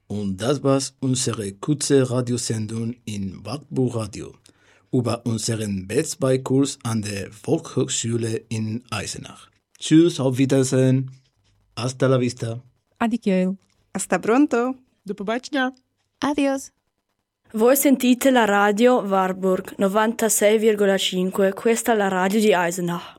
Und das war unsere kurze Radiosendung in Wartburg Radio über unseren B2-Kurs an der Volkshochschule in Eisenach. Tschüss, auf Wiedersehen. Hasta la vista. Adieu. Hasta pronto. До побачення. Adios. Voi sentite la radio Warburg 96,5, questa è la radio di Eisenach.